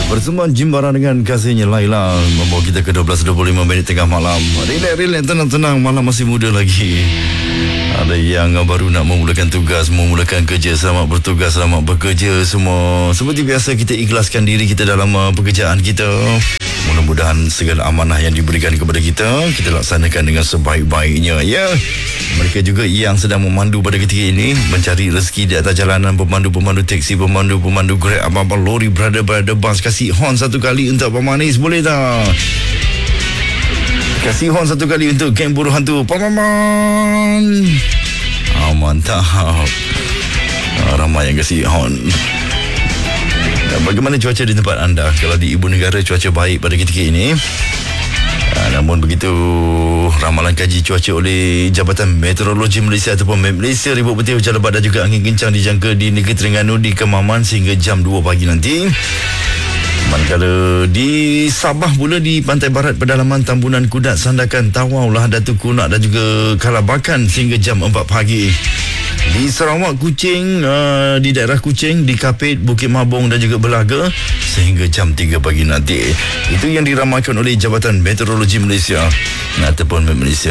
Bersama Jimbara dengan kasihnya Laila membawa kita ke 12.25 minit tengah malam. Relax, tenang-tenang, malam masih muda lagi. Ada yang baru nak memulakan tugas, memulakan kerja. Selamat bertugas, selamat bekerja semua. Seperti biasa kita ikhlaskan diri kita dalam pekerjaan kita. Mudah-mudahan segala amanah yang diberikan kepada kita laksanakan dengan sebaik-baiknya, ya. Mereka juga yang sedang memandu pada ketika ini, mencari rezeki di atas jalanan, pemandu-pemandu teksi, pemandu-pemandu Grab, abang-abang lori, brother bus, kasih horn satu kali untuk Abang Manis, boleh tak? Kasih horn satu kali untuk geng buruh hantu Pamaman. Mantap. Ramai yang kasih horn. Bagaimana cuaca di tempat anda? Kalau di ibu negara cuaca baik pada ketika ini. Namun begitu, ramalan kaji cuaca oleh Jabatan Meteorologi Malaysia ataupun MET Malaysia, ribut petir, hujan lebat dan juga angin kencang dijangka di negeri Terengganu, di Kemaman sehingga jam 2 pagi nanti. Manakala di Sabah pula, di pantai barat pedalaman Tambunan Kudat, Sandakan, Tawau, Lahadatu Kunak dan juga Kalabakan sehingga jam 4 pagi. Di Sarawak, Kuching, di daerah Kuching, di Kapit, Bukit Mabung dan juga Belaga sehingga jam 3 pagi nanti. Itu yang diramalkan oleh Jabatan Meteorologi Malaysia ataupun MET Malaysia.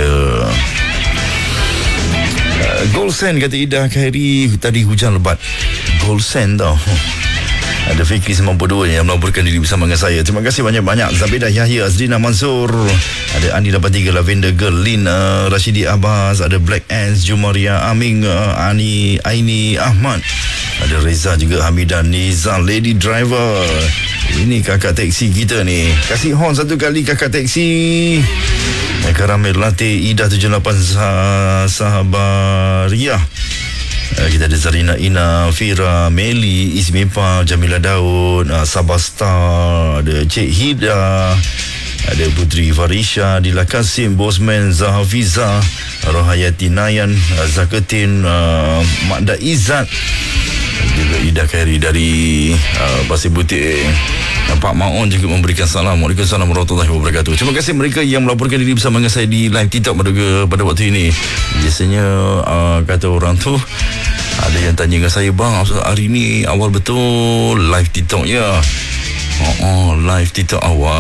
Gold Sand, kata Ida Khairi, tadi hujan lebat. Gold Sand tau. Ada Fikri 92 yang melaporkan diri bersama dengan saya. Terima kasih banyak-banyak. Zabidah Yahya, Azrina Mansur, ada Andi 83, Lavender Girl, Lin, Rashidi Abbas, ada Black Ants, Jumaria Aming, Aini Ahmad, ada Reza juga, Hamidan Nizam, Lady Driver. Ini kakak teksi kita ni. Kasih horn satu kali kakak teksi. Karamel Latte, Ida 78, Sahabariah. Kita ada Zarina Ina, Fira, Meli, Ismipa, Jamila Daud, Sabah Star, ada Cik Hida, ada Putri Farisha, Dila Kasim, Bosman, Zahafiza, Rohayati Nayan, Zaketin, Makda Izzat, juga Ida Khairi dari Pasir Butik. Pak Maon juga memberikan salam. Waalaikumsalam warahmatullahi wabarakatuh. Terima kasih mereka yang melaporkan diri bersama dengan saya di live TikTok pada waktu ini. Biasanya kata orang tu, ada yang tanya dengan saya, bang, hari ni awal betul live TikTok ya? Live TikTok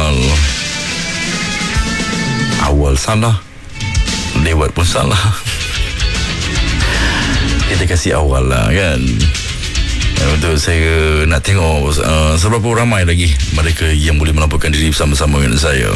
awal salah, lewat pun salah. Kita kasih awal lah kan. Untuk saya nak tengok seberapa ramai lagi mereka yang boleh melaporkan diri bersama-sama dengan saya.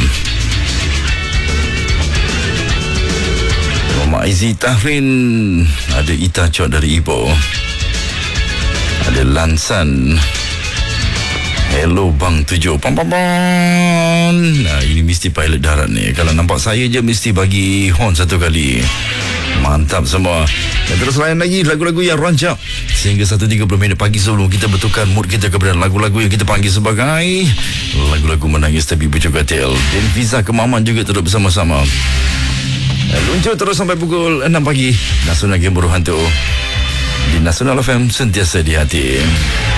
Mak Izi Tahrin, ada Ita Chot dari Ipoh, ada Lansan, hello bang 7 pam. Nah, ini mesti pilot darat ni. Kalau nampak saya je mesti bagi horn satu kali. Mantap semua. Dan terus layan lagi lagu-lagu yang rancak sehingga 1.30 minit pagi sebelum kita bertukar mood kita kepada lagu-lagu yang kita panggil sebagai lagu-lagu menangis tapi berjogatel. Dan Visa Kemaman juga terus bersama-sama. Luncur terus sampai pukul 6 pagi. Nasional Game Buruh Hantu di Nasional FM, sentiasa di hati.